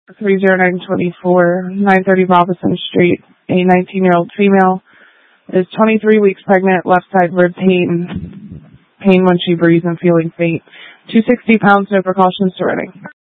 30924, 930 Robinson Street. A 19-year-old female is 23 weeks pregnant, left side rib pain when she breathes and feeling faint. 260 pounds, no precautions to running.